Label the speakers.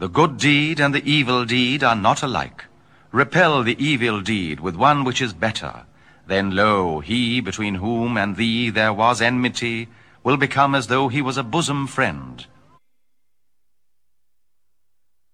Speaker 1: The good deed and the evil deed are not alike. Repel the evil deed with one which is better. Then lo, he between whom and thee there was enmity will become as though he was a bosom friend.